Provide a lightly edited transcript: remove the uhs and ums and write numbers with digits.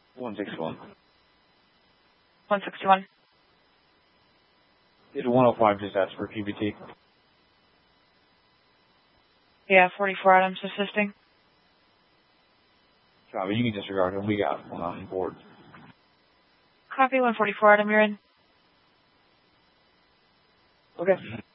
161. 161. It's 105, just asked for PBT. Yeah, 44 items assisting. Copy, you can disregard him. We got one on board. Copy, 144 item, you're in. Okay.